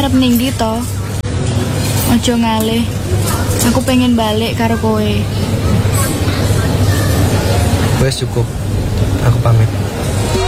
arep ning ndi to? Ojo ngalih. Aku pengen balik karo kowe. Wes cukup. Aku pamit.